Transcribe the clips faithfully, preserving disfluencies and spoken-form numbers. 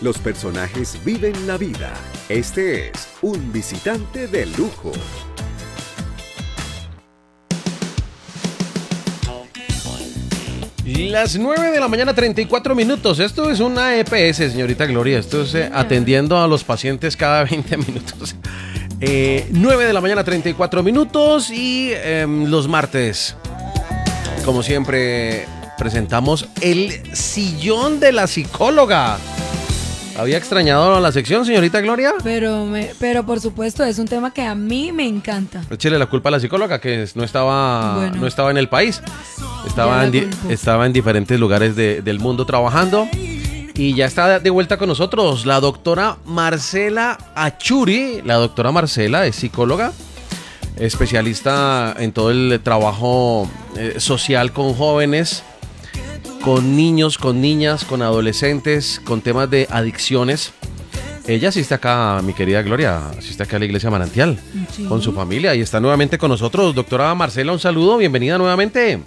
Los personajes viven la vida. Este es Un Visitante de Lujo. Las nueve de la mañana, treinta y cuatro minutos. Esto es una E P S, señorita Gloria. Esto es eh, atendiendo a los pacientes cada veinte minutos. Eh, nueve de la mañana, treinta y cuatro minutos. Y eh, los martes, como siempre, presentamos el sillón de la psicóloga. ¿Había extrañado la sección, señorita Gloria? Pero, me, pero por supuesto, es un tema que a mí me encanta. Échele la culpa a la psicóloga, que no estaba, bueno. no estaba en el país. Estaba en, di- estaba en diferentes lugares de, del mundo trabajando. Y ya está de vuelta con nosotros la doctora Marcela Achuri. La doctora Marcela es psicóloga, especialista en todo el trabajo eh, social con jóvenes, con niños, con niñas, con adolescentes, con temas de adicciones. Ella asiste acá, mi querida Gloria, asiste acá a la iglesia Manantial, sí, con su familia y está nuevamente con nosotros. Doctora Marcela, un saludo, bienvenida nuevamente.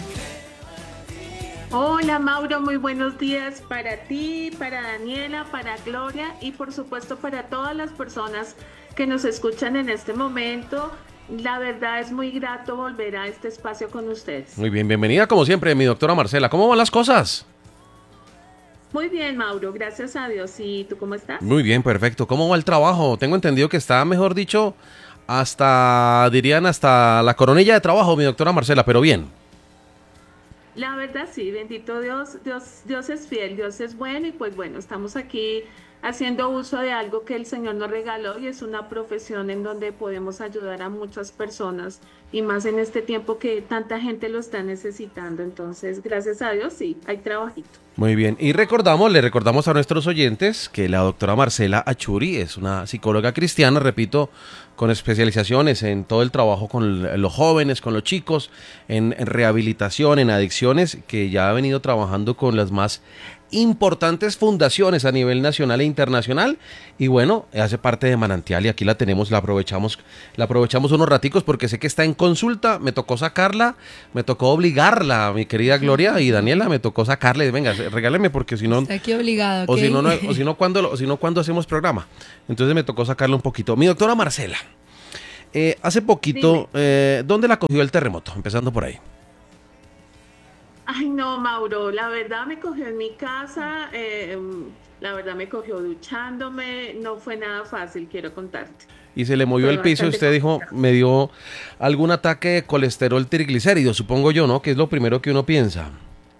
Hola Mauro, muy buenos días para ti, para Daniela, para Gloria y por supuesto para todas las personas que nos escuchan en este momento. La verdad es muy grato volver a este espacio con ustedes. Muy bien, bienvenida como siempre, mi doctora Marcela. ¿Cómo van las cosas? Muy bien, Mauro, gracias a Dios. ¿Y tú cómo estás? Muy bien, perfecto. ¿Cómo va el trabajo? Tengo entendido que está, mejor dicho, hasta, dirían, hasta la coronilla de trabajo, mi doctora Marcela, pero bien. La verdad sí, bendito Dios, Dios, Dios es fiel, Dios es bueno y pues bueno, estamos aquí haciendo uso de algo que el Señor nos regaló y es una profesión en donde podemos ayudar a muchas personas y más en este tiempo que tanta gente lo está necesitando. Entonces, gracias a Dios, sí, hay trabajito. Muy bien, y recordamos, le recordamos a nuestros oyentes que la doctora Marcela Achuri es una psicóloga cristiana, repito, con especializaciones en todo el trabajo con los jóvenes, con los chicos, en, en rehabilitación, en adicciones, que ya ha venido trabajando con las más importantes fundaciones a nivel nacional e internacional y bueno, hace parte de Manantial y aquí la tenemos, la aprovechamos, la aprovechamos unos raticos porque sé que está en consulta, me tocó sacarla, me tocó obligarla, mi querida Gloria y Daniela, me tocó sacarle, venga, regáleme porque si no, está aquí obligado, o ¿okay? si no, no, o si no cuando, o si no cuando hacemos programa, entonces me tocó sacarle un poquito. Mi doctora Marcela, eh, hace poquito, eh, ¿dónde la cogió el terremoto? Empezando por ahí. Ay, no, Mauro, la verdad me cogió en mi casa, eh, la verdad me cogió duchándome, no fue nada fácil, quiero contarte. Y se le movió el piso y usted dijo, me dio algún ataque de colesterol triglicérido, supongo yo, ¿no? Que es lo primero que uno piensa.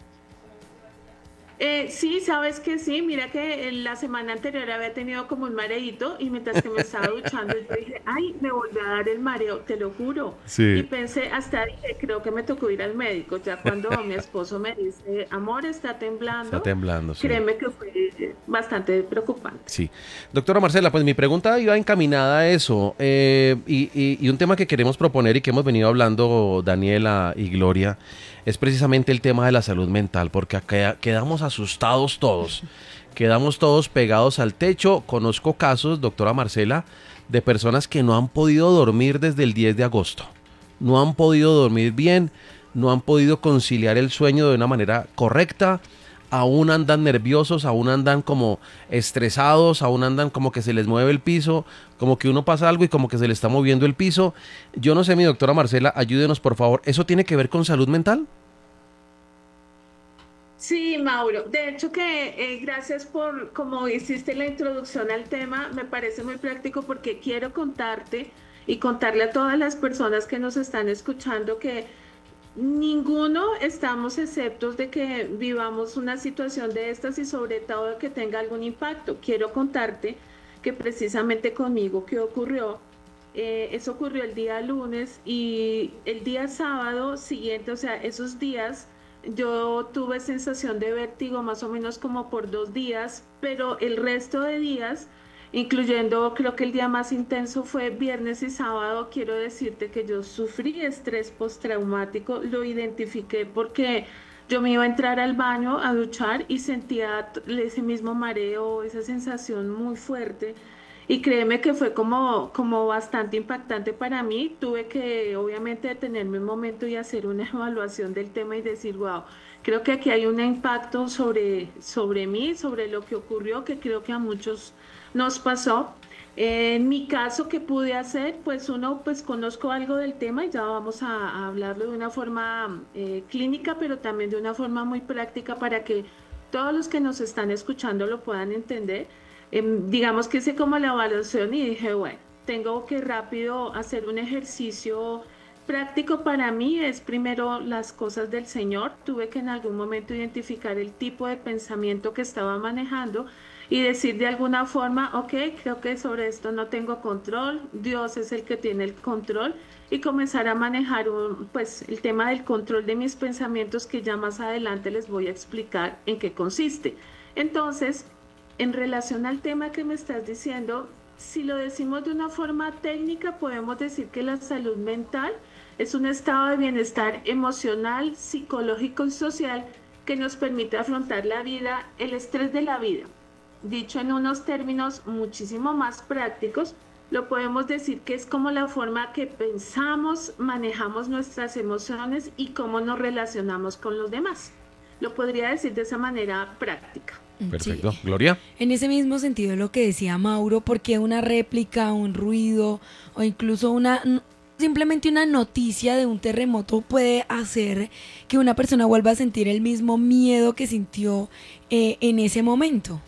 Eh, sí, sabes que sí, mira que la semana anterior había tenido como un mareíto y mientras que me estaba duchando yo dije, ay, me volvió a dar el mareo, te lo juro. Sí. Y pensé, hasta dije, creo que me tocó ir al médico, ya cuando mi esposo me dice, amor, está temblando. Está temblando, sí. Créeme que fue bastante preocupante. Sí. Doctora Marcela, pues mi pregunta iba encaminada a eso eh, y, y, y un tema que queremos proponer y que hemos venido hablando Daniela y Gloria es precisamente el tema de la salud mental, porque acá quedamos asustados todos, quedamos todos pegados al techo. Conozco casos, doctora Marcela, de personas que no han podido dormir desde el diez de agosto, no han podido dormir bien, no han podido conciliar el sueño de una manera correcta, aún andan nerviosos, aún andan como estresados, aún andan como que se les mueve el piso, como que uno pasa algo y como que se le está moviendo el piso. Yo no sé, mi doctora Marcela, ayúdenos por favor, ¿eso tiene que ver con salud mental? Sí, Mauro. De hecho que eh, gracias por como hiciste la introducción al tema, me parece muy práctico porque quiero contarte y contarle a todas las personas que nos están escuchando que ninguno estamos exceptos de que vivamos una situación de estas y sobre todo que tenga algún impacto. Quiero contarte que precisamente conmigo, ¿qué ocurrió? Eh, eso ocurrió el día lunes y el día sábado siguiente, o sea, esos días yo tuve sensación de vértigo más o menos como por dos días, pero el resto de días, incluyendo creo que el día más intenso fue viernes y sábado, quiero decirte que yo sufrí estrés postraumático, lo identifiqué porque yo me iba a entrar al baño a duchar y sentía ese mismo mareo, esa sensación muy fuerte. Y créeme que fue como, como bastante impactante para mí. Tuve que obviamente detenerme un momento y hacer una evaluación del tema y decir, wow, creo que aquí hay un impacto sobre, sobre mí, sobre lo que ocurrió, que creo que a muchos nos pasó. En mi caso, ¿qué pude hacer? Pues uno, pues conozco algo del tema y ya vamos a, a hablarlo de una forma eh, clínica, pero también de una forma muy práctica para que todos los que nos están escuchando lo puedan entender. Em, digamos que hice como la evaluación y dije, bueno, tengo que rápido hacer un ejercicio práctico para mí. Es primero las cosas del Señor. Tuve que en algún momento identificar el tipo de pensamiento que estaba manejando y decir de alguna forma, ok, creo que sobre esto no tengo control, Dios es el que tiene el control, y comenzar a manejar un, pues, el tema del control de mis pensamientos, que ya más adelante les voy a explicar en qué consiste. Entonces, en relación al tema que me estás diciendo, si lo decimos de una forma técnica, podemos decir que la salud mental es un estado de bienestar emocional, psicológico y social que nos permite afrontar la vida, el estrés de la vida. Dicho en unos términos muchísimo más prácticos, lo podemos decir que es como la forma que pensamos, manejamos nuestras emociones y cómo nos relacionamos con los demás. Lo podría decir de esa manera práctica. Perfecto. Sí. Gloria. En ese mismo sentido lo que decía Mauro, porque una réplica, un ruido o incluso una simplemente una noticia de un terremoto puede hacer que una persona vuelva a sentir el mismo miedo que sintió eh, en ese momento.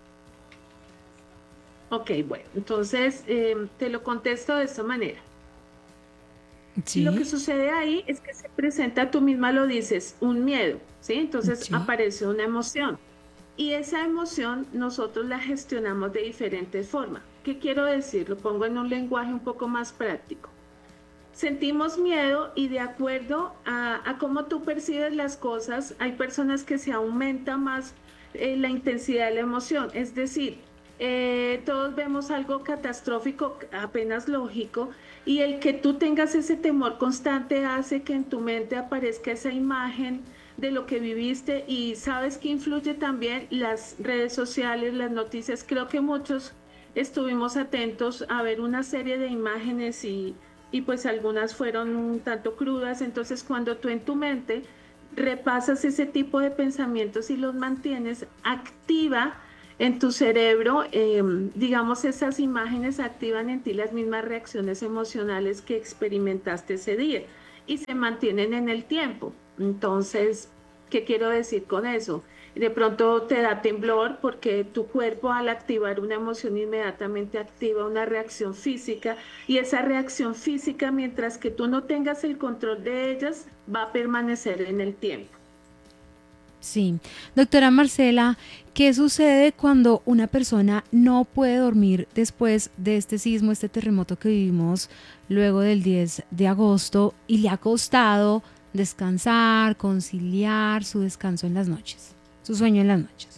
Ok, bueno, entonces eh, te lo contesto de esta manera. Sí. Lo que sucede ahí es que se presenta, tú misma lo dices, un miedo, ¿sí? Entonces Sí. aparece una emoción. Y esa emoción nosotros la gestionamos de diferentes formas. ¿Qué quiero decir? Lo pongo en un lenguaje un poco más práctico. Sentimos miedo y de acuerdo a, a cómo tú percibes las cosas, hay personas que se aumenta más eh, la intensidad de la emoción. Es decir, eh, todos vemos algo catastrófico, apenas lógico, y el que tú tengas ese temor constante hace que en tu mente aparezca esa imagen de lo que viviste, y sabes que influye también las redes sociales, las noticias. Creo que muchos estuvimos atentos a ver una serie de imágenes y, y pues algunas fueron un tanto crudas. Entonces cuando tú en tu mente repasas ese tipo de pensamientos y los mantienes, activa en tu cerebro, eh, digamos, esas imágenes activan en ti las mismas reacciones emocionales que experimentaste ese día y se mantienen en el tiempo. Entonces, ¿qué quiero decir con eso? De pronto te da temblor porque tu cuerpo, al activar una emoción, inmediatamente activa una reacción física, y esa reacción física, mientras que tú no tengas el control de ellas, va a permanecer en el tiempo. Sí. Doctora Marcela, ¿qué sucede cuando una persona no puede dormir después de este sismo, este terremoto que vivimos luego del diez de agosto, y le ha costado descansar, conciliar su descanso en las noches, su sueño en las noches?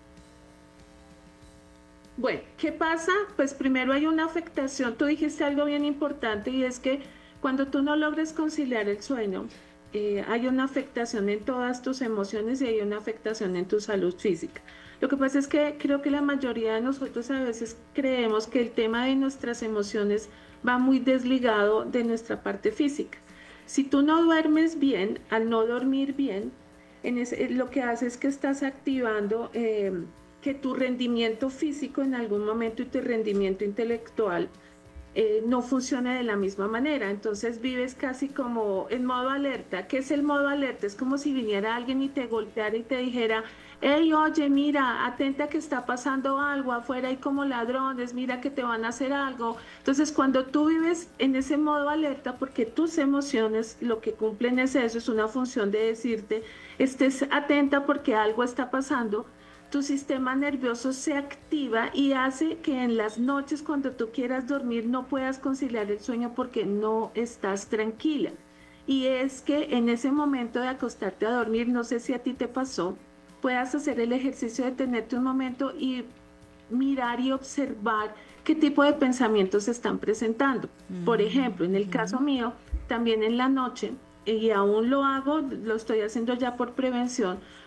Bueno, ¿qué pasa? Pues primero hay una afectación. Tú dijiste algo bien importante, y es que cuando tú no logres conciliar el sueño, eh, hay una afectación en todas tus emociones y hay una afectación en tu salud física. Lo que pasa es que creo que la mayoría de nosotros a veces creemos que el tema de nuestras emociones va muy desligado de nuestra parte física. Si tú no duermes bien, al no dormir bien, en ese, lo que hace es que estás activando eh, que tu rendimiento físico en algún momento y tu rendimiento intelectual eh, no funcione de la misma manera. Entonces vives casi como en modo alerta. ¿Qué es el modo alerta? Es como si viniera alguien y te golpeara y te dijera, hey, oye, mira, atenta que está pasando algo afuera, hay como ladrones, mira que te van a hacer algo. Entonces cuando tú vives en ese modo alerta, porque tus emociones lo que cumplen es eso, es una función de decirte, estés atenta porque algo está pasando, tu sistema nervioso se activa y hace que en las noches, cuando tú quieras dormir, no puedas conciliar el sueño porque no estás tranquila. Y es que en ese momento de acostarte a dormir, no sé si a ti te pasó, puedas hacer el ejercicio de tenerte un momento y mirar y observar qué tipo de pensamientos se están presentando. Por ejemplo, en el caso mío, también en la noche, y aún lo hago, lo estoy haciendo ya por prevención,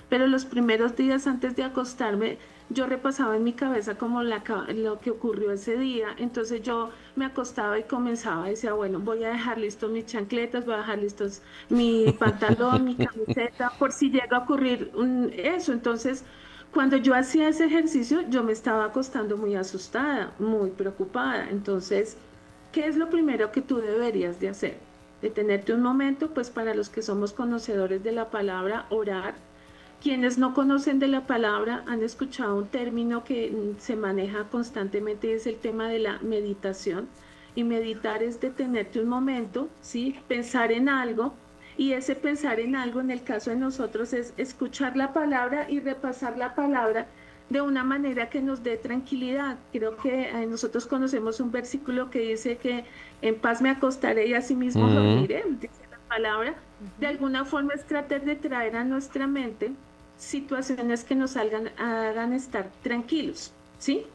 pero los primeros días antes de acostarme, yo repasaba en mi cabeza como la, ca- lo que ocurrió ese día. Entonces yo me acostaba y comenzaba, decía, bueno, voy a dejar listos mis chancletas, voy a dejar listos mi pantalón, mi camiseta, por si llega a ocurrir un- eso. Entonces, cuando yo hacía ese ejercicio, yo me estaba acostando muy asustada, muy preocupada. Entonces, ¿qué es lo primero que tú deberías de hacer? Detenerte un momento, pues para los que somos conocedores de la palabra, orar. Quienes no conocen de la palabra han escuchado un término que mm, se maneja constantemente y es el tema de la meditación. Y meditar es detenerte un momento, ¿sí? Pensar en algo. Y ese pensar en algo, en el caso de nosotros, es escuchar la palabra y repasar la palabra de una manera que nos dé tranquilidad. Creo que eh, nosotros conocemos un versículo que dice que en paz me acostaré y asimismo Mm, dormiré, dice la palabra. De alguna forma es tratar de traer a nuestra mente situaciones que nos hagan, hagan estar tranquilos, ¿sí?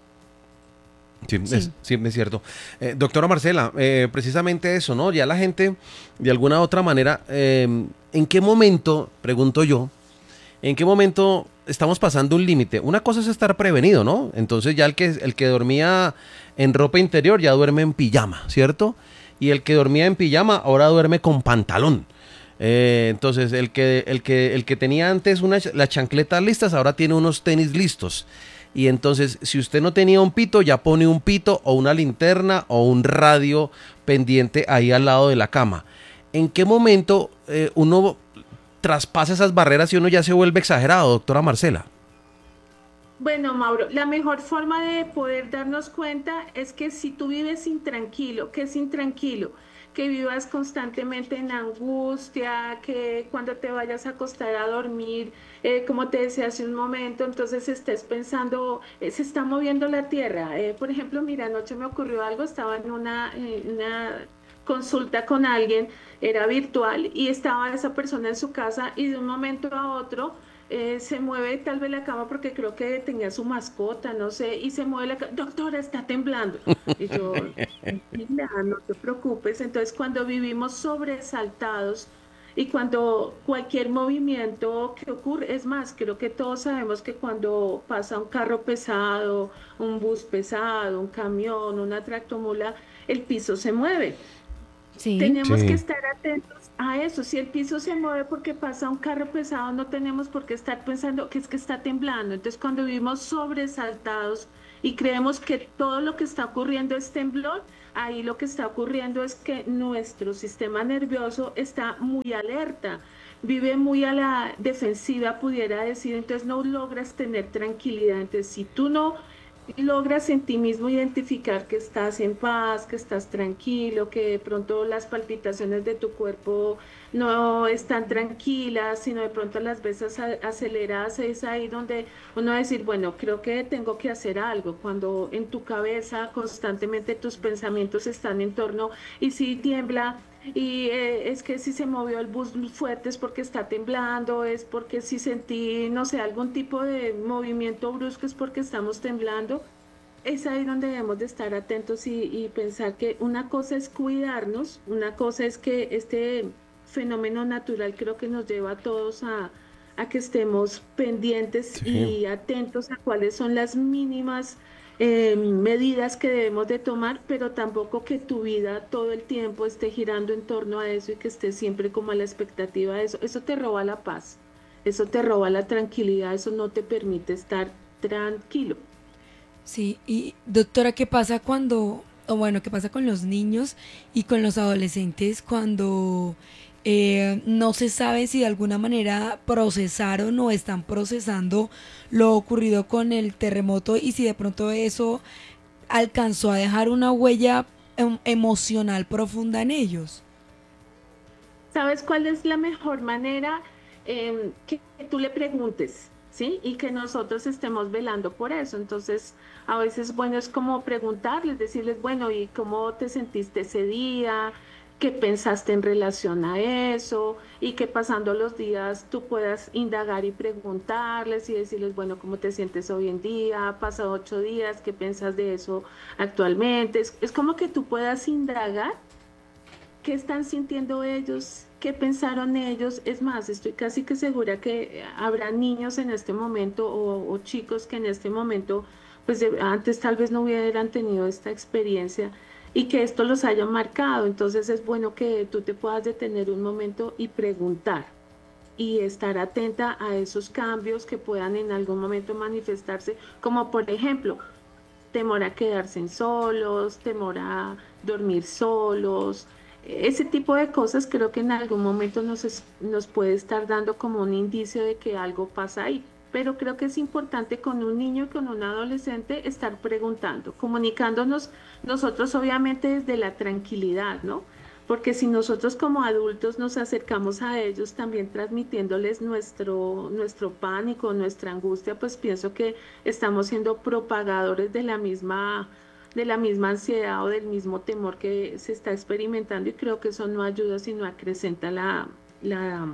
sí, es, Sí. sí, es cierto. Eh, doctora Marcela, eh, precisamente eso, ¿no? Ya la gente, de alguna u otra manera, eh, ¿en qué momento, pregunto yo, en qué momento estamos pasando un límite? Una cosa es estar prevenido, ¿no? Entonces ya el que, el que dormía en ropa interior ya duerme en pijama, ¿cierto? Y el que dormía en pijama ahora duerme con pantalón. Eh, entonces, el que, el que, el que tenía antes una, ch- las chancletas listas, ahora tiene unos tenis listos. Y entonces, si usted no tenía un pito, ya pone un pito o una linterna o un radio pendiente ahí al lado de la cama. ¿En qué momento eh, uno traspasa esas barreras y uno ya se vuelve exagerado, doctora Marcela? Bueno, Mauro, la mejor forma de poder darnos cuenta es que si tú vives intranquilo, ¿qué es intranquilo? Que vivas constantemente en angustia, que cuando te vayas a acostar a dormir, eh, como te decía hace un momento, entonces estés pensando, eh, se está moviendo la tierra. Eh, por ejemplo, mira, anoche me ocurrió algo, estaba en una, eh, una consulta con alguien, era virtual, y estaba esa persona en su casa y de un momento a otro eh, se mueve tal vez la cama porque creo que tenía su mascota, no sé, y se mueve la cama, doctora, está temblando. Y yo, tranquila, no te preocupes. Entonces, cuando vivimos sobresaltados y cuando cualquier movimiento que ocurre, es más, creo que todos sabemos que cuando pasa un carro pesado, un bus pesado, un camión, una tractomula, el piso se mueve. Sí. Tenemos que Sí. estar atentos a eso. Si el piso se mueve porque pasa un carro pesado, no tenemos por qué estar pensando que es que está temblando. Entonces, cuando vivimos sobresaltados y creemos que todo lo que está ocurriendo es temblor, ahí lo que está ocurriendo es que nuestro sistema nervioso está muy alerta, vive muy a la defensiva, pudiera decir, entonces no logras tener tranquilidad. Entonces, si tú no logras en ti mismo identificar que estás en paz, que estás tranquilo, que de pronto las palpitaciones de tu cuerpo no están tranquilas, sino de pronto las ves ace- aceleradas, es ahí donde uno va a decir, bueno, creo que tengo que hacer algo. Cuando en tu cabeza constantemente tus pensamientos están en torno y si tiembla. Y eh, es que si se movió el bus fuerte es porque está temblando, es porque si sentí, no sé, algún tipo de movimiento brusco es porque estamos temblando. Es ahí donde debemos de estar atentos y, y pensar que una cosa es cuidarnos, una cosa es que este fenómeno natural creo que nos lleva a todos a, a que estemos pendientes Sí. y atentos a cuáles son las mínimas eh, medidas que debemos de tomar, pero tampoco que tu vida todo el tiempo esté girando en torno a eso y que estés siempre como a la expectativa de eso. Eso te roba la paz, eso te roba la tranquilidad, eso no te permite estar tranquilo. Sí, y doctora, ¿qué pasa cuando, o bueno, qué pasa con los niños y con los adolescentes cuando eh, no se sabe si de alguna manera procesaron o están procesando lo ocurrido con el terremoto y si de pronto eso alcanzó a dejar una huella em- emocional profunda en ellos? ¿Sabes cuál es la mejor manera? Em, que tú le preguntes, ¿sí? Y que nosotros estemos velando por eso. Entonces, a veces, bueno, es como preguntarles, decirles, bueno, ¿y cómo te sentiste ese día? ¿Qué pensaste en relación a eso? Y que pasando los días tú puedas indagar y preguntarles y decirles, bueno, ¿cómo te sientes hoy en día? ¿Ha pasado ocho días? ¿Qué piensas de eso actualmente? Es, es como que tú puedas indagar qué están sintiendo ellos qué pensaron ellos. Es más, estoy casi que segura que habrá niños en este momento o, o chicos que en este momento, pues de- antes tal vez no hubieran tenido esta experiencia y que esto los haya marcado. Entonces es bueno que tú te puedas detener un momento y preguntar y estar atenta a esos cambios que puedan en algún momento manifestarse, como por ejemplo, temor a quedarse en solos, temor a dormir solos. Ese tipo de cosas creo que en algún momento nos, es- nos puede estar dando como un indicio de que algo pasa ahí. Pero creo que es importante con un niño y con un adolescente estar preguntando, comunicándonos nosotros obviamente desde la tranquilidad, ¿no? Porque si nosotros como adultos nos acercamos a ellos también transmitiéndoles nuestro, nuestro pánico, nuestra angustia, pues pienso que estamos siendo propagadores de la misma, de la misma ansiedad o del mismo temor que se está experimentando y creo que eso no ayuda, sino acrecenta la, la,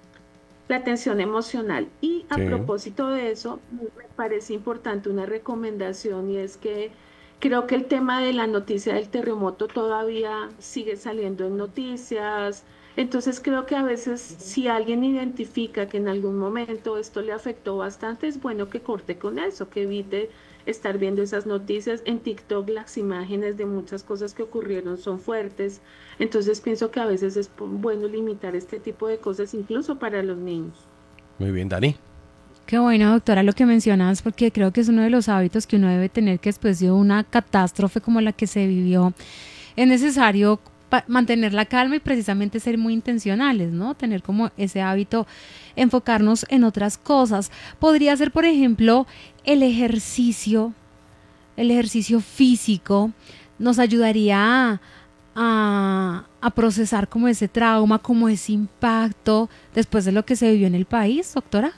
la tensión emocional. Y a Sí. propósito de eso, me parece importante una recomendación y es que creo que el tema de la noticia del terremoto todavía sigue saliendo en noticias. Entonces creo que a veces si alguien identifica que en algún momento esto le afectó bastante, es bueno que corte con eso, que evite estar viendo esas noticias. En TikTok las imágenes de muchas cosas que ocurrieron son fuertes. Entonces pienso que a veces es po- bueno limitar este tipo de cosas incluso para los niños. Muy bien, Dani. Qué bueno, doctora, lo que mencionas, porque creo que es uno de los hábitos que uno debe tener que después de una catástrofe como la que se vivió, es necesario pa- mantener la calma y precisamente ser muy intencionales, ¿no? Tener como ese hábito, enfocarnos en otras cosas. Podría ser, por ejemplo, el ejercicio, el ejercicio físico nos ayudaría a, a, a procesar como ese trauma, como ese impacto después de lo que se vivió en el país, doctora.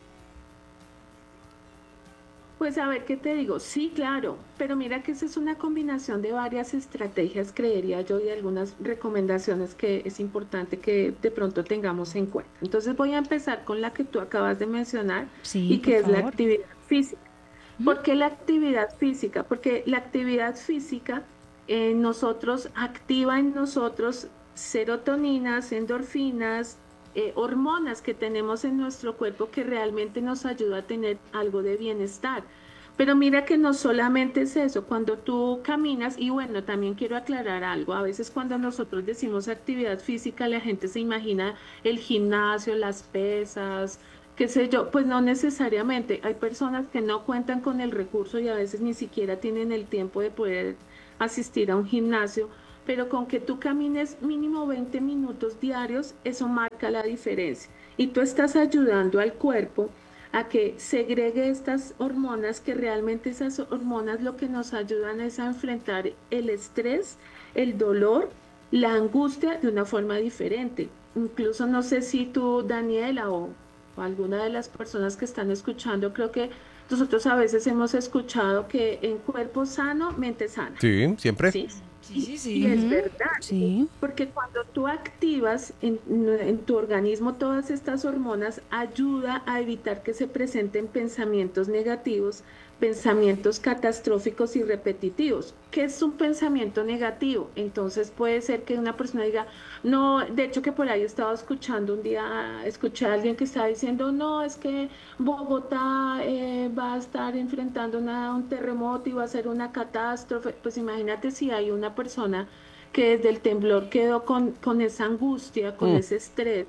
Pues a ver qué te digo, sí, claro, pero mira que esa es una combinación de varias estrategias, creería yo, y algunas recomendaciones que es importante que de pronto tengamos en cuenta. Entonces voy a empezar con la que tú acabas de mencionar Sí, y por que es la favor. actividad física. Ujú. ¿Por qué la actividad física? Porque la actividad física en nosotros activa en nosotros serotoninas, endorfinas, eh, hormonas que tenemos en nuestro cuerpo que realmente nos ayuda a tener algo de bienestar. Pero mira que no solamente es eso, cuando tú caminas, y bueno, también quiero aclarar algo, a veces cuando nosotros decimos actividad física, la gente se imagina el gimnasio, las pesas, qué sé yo, pues no necesariamente. Hay personas que no cuentan con el recurso y a veces ni siquiera tienen el tiempo de poder asistir a un gimnasio, pero con que tú camines mínimo veinte minutos diarios, eso marca la diferencia. Y tú estás ayudando al cuerpo a que segregue estas hormonas, que realmente esas hormonas lo que nos ayudan es a enfrentar el estrés, el dolor, la angustia de una forma diferente. Incluso no sé si tú, Daniela, o o alguna de las personas que están escuchando, creo que nosotros a veces hemos escuchado que en cuerpo sano, mente sana, Sí, siempre. ¿sí? Sí, Y, sí, y sí. es Ujú. verdad, Sí. porque cuando tú activas en, en tu organismo todas estas hormonas, ayuda a evitar que se presenten pensamientos negativos, pensamientos catastróficos y repetitivos. ¿Qué es un pensamiento negativo? Entonces puede ser que una persona diga, no, de hecho que por ahí estaba escuchando un día, escuché a alguien que estaba diciendo, no, es que Bogotá eh, va a estar enfrentando una- un terremoto y va a ser una catástrofe. Pues imagínate si hay una persona que desde el temblor quedó con, con esa angustia, con Mm, ese estrés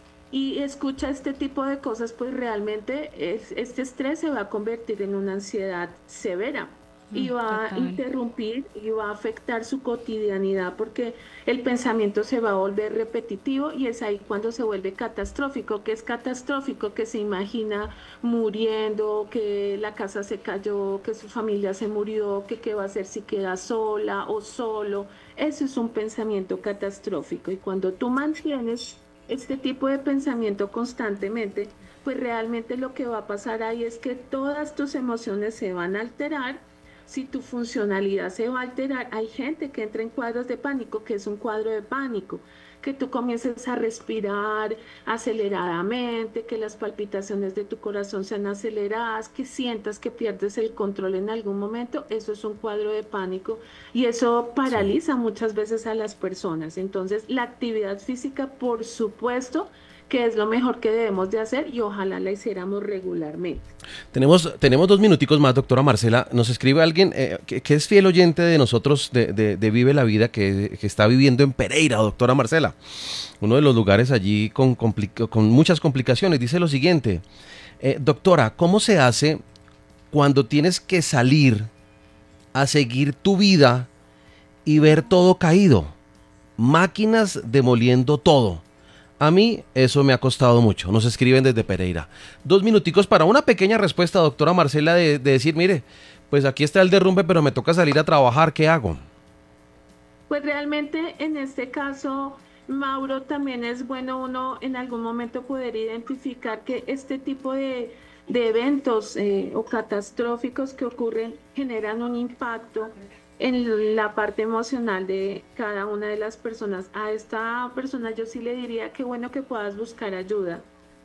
y escucha este tipo de cosas, pues realmente es- este estrés se va a convertir en una ansiedad severa Mm, y va a total. interrumpir y va a afectar su cotidianidad porque el pensamiento se va a volver repetitivo y es ahí cuando se vuelve catastrófico. ¿Que es catastrófico? Que se imagina muriendo, que la casa se cayó, que su familia se murió, que qué va a hacer si queda sola o solo. Eso es un pensamiento catastrófico y cuando tú mantienes este tipo de pensamiento constantemente, pues realmente lo que va a pasar ahí es que todas tus emociones se van a alterar, si tu funcionalidad se va a alterar. Hay gente que entra en cuadros de pánico, que es un cuadro de pánico, que tú comiences a respirar aceleradamente, que las palpitaciones de tu corazón sean aceleradas, que sientas que pierdes el control en algún momento. Eso es un cuadro de pánico y eso paraliza sí. muchas veces a las personas. Entonces, la actividad física, por supuesto, que es lo mejor que debemos de hacer y ojalá la hiciéramos regularmente. Tenemos, tenemos dos minuticos más, doctora Marcela. Nos escribe alguien eh, que, que es fiel oyente de nosotros, de, de, de Vive la Vida, que, que está viviendo en Pereira, doctora Marcela. Uno de los lugares allí con, complica, con muchas complicaciones. Dice lo siguiente, eh, doctora, ¿cómo se hace cuando tienes que salir a seguir tu vida y ver todo caído? Máquinas demoliendo todo. A mí eso me ha costado mucho. Nos escriben desde Pereira. Dos minuticos para una pequeña respuesta, doctora Marcela, de, de decir, mire, pues aquí está el derrumbe, pero me toca salir a trabajar, ¿qué hago? Pues realmente en este caso, Mauro, también es bueno uno en algún momento poder identificar que este tipo de, de eventos eh, o catastróficos que ocurren generan un impacto en la parte emocional de cada una de las personas. A esta persona yo sí le diría que bueno que puedas buscar ayuda,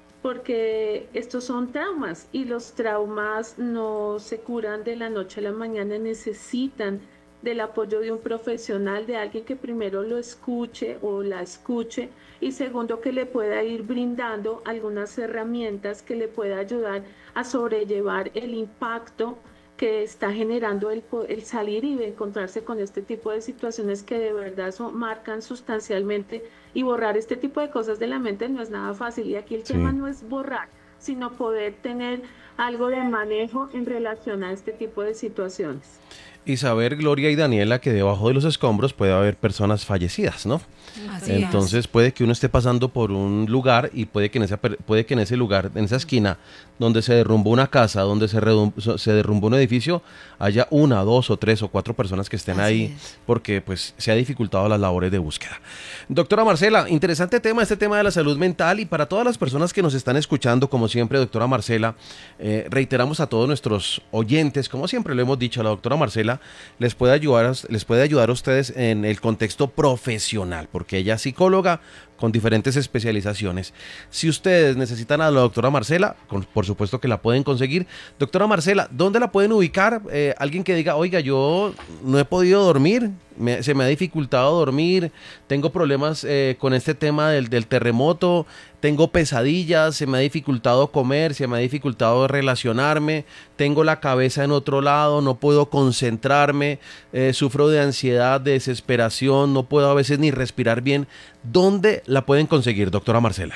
porque estos son traumas y los traumas no se curan de la noche a la mañana, necesitan del apoyo de un profesional, de alguien que primero lo escuche o la escuche y segundo que le pueda ir brindando algunas herramientas que le pueda ayudar a sobrellevar el impacto que está generando el, el salir y encontrarse con este tipo de situaciones que de verdad son, marcan sustancialmente, y borrar este tipo de cosas de la mente no es nada fácil. Y aquí el sí. tema no es borrar, sino poder tener algo de manejo en relación a este tipo de situaciones. Y saber, Gloria y Daniela, que debajo de los escombros puede haber personas fallecidas, ¿no? Así Entonces es. Puede que uno esté pasando por un lugar y puede que en ese, puede que en ese lugar, en esa esquina, donde se derrumbó una casa, donde se, redum, se derrumbó un edificio, haya una, dos o tres o cuatro personas que estén Así ahí es. porque pues se ha dificultado las labores de búsqueda. Doctora Marcela, interesante tema, este tema de la salud mental, y para todas las personas que nos están escuchando, como siempre, doctora Marcela, eh, reiteramos a todos nuestros oyentes, como siempre lo hemos dicho, a la doctora Marcela les puede ayudar, les puede ayudar a ustedes en el contexto profesional, porque ella es psicóloga con diferentes especializaciones. Si ustedes necesitan a la doctora Marcela, con, por supuesto que la pueden conseguir. Doctora Marcela, ¿dónde la pueden ubicar? Eh, alguien que diga, oiga, yo no he podido dormir, me, se me ha dificultado dormir, tengo problemas eh, con este tema del, del terremoto, tengo pesadillas, se me ha dificultado comer, se me ha dificultado relacionarme, tengo la cabeza en otro lado, no puedo concentrarme, eh, sufro de ansiedad, de desesperación, no puedo a veces ni respirar bien. ¿Dónde la pueden conseguir, doctora Marcela?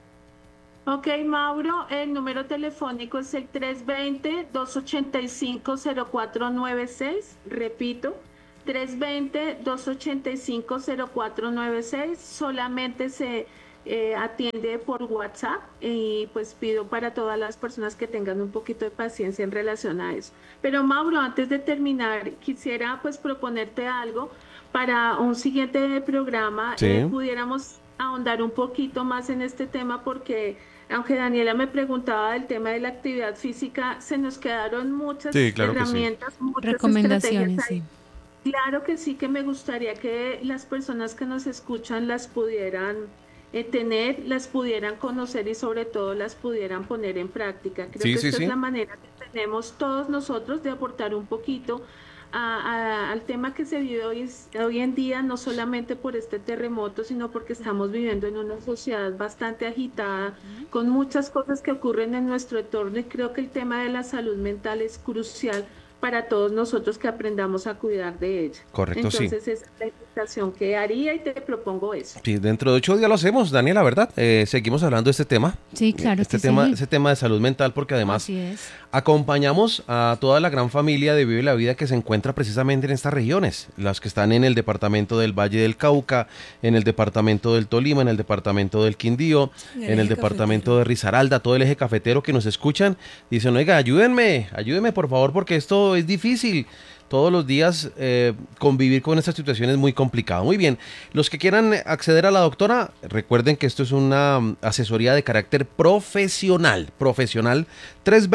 Ok, Mauro, el número telefónico es el tres dos cero, dos ocho cinco, cero cuatro nueve seis, repito, tres dos cero, dos ocho cinco, cero cuatro nueve seis, solamente se eh, atiende por WhatsApp y pues pido para todas las personas que tengan un poquito de paciencia en relación a eso. Pero Mauro, antes de terminar, quisiera pues proponerte algo. Para un siguiente programa sí. eh, pudiéramos ahondar un poquito más en este tema, porque aunque Daniela me preguntaba del tema de la actividad física, se nos quedaron muchas sí, claro herramientas, sí. muchas recomendaciones. Sí. Claro que sí, que me gustaría que las personas que nos escuchan las pudieran eh, tener, las pudieran conocer y sobre todo las pudieran poner en práctica. Creo sí, que sí, esta sí. es la manera que tenemos todos nosotros de aportar un poquito A, a, al tema que se vive hoy, hoy en día, no solamente por este terremoto, sino porque estamos viviendo en una sociedad bastante agitada, con muchas cosas que ocurren en nuestro entorno, y creo que el tema de la salud mental es crucial para todos nosotros que aprendamos a cuidar de ella. Correcto, Entonces, sí. Entonces, es la invitación que haría y te propongo eso. Sí, dentro de ocho días lo hacemos, Daniela, ¿verdad? Eh, seguimos hablando de este tema. Sí, claro este que tema, sí. Este tema de salud mental, porque además Así es. acompañamos a toda la gran familia de Vive la Vida que se encuentra precisamente en estas regiones, las que están en el departamento del Valle del Cauca, en el departamento del Tolima, en el departamento del Quindío, el en el departamento cafetero. de Risaralda, todo el eje cafetero que nos escuchan, dicen, oiga, ayúdenme, ayúdenme por favor, porque esto es difícil. Todos los días eh, convivir con esta situación es muy complicado. Muy bien, los que quieran acceder a la doctora, recuerden que esto es una asesoría de carácter profesional, profesional, tres dos cero,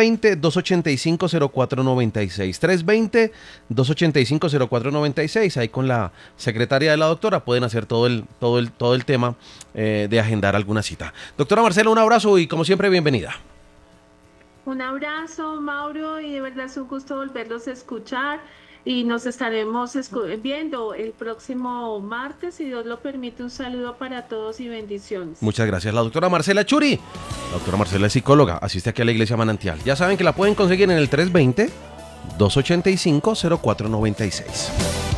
dos ochenta y cinco, cero cuatro noventa y seis. trescientos veinte, dos ochenta y cinco, cero cuatro noventa y seis. Ahí con la secretaria de la doctora pueden hacer todo el, todo el, todo el tema eh, de agendar alguna cita. Doctora Marcela, un abrazo y como siempre, bienvenida. Un abrazo, Mauro, y de verdad es un gusto volverlos a escuchar. Y nos estaremos viendo el próximo martes, si Dios lo permite. Un saludo para todos y bendiciones. Muchas gracias. La doctora Marcela Churi. La doctora Marcela es psicóloga, asiste aquí a la Iglesia Manantial. Ya saben que la pueden conseguir en el trescientos veinte, dos ochenta y cinco, cero cuatro noventa y seis.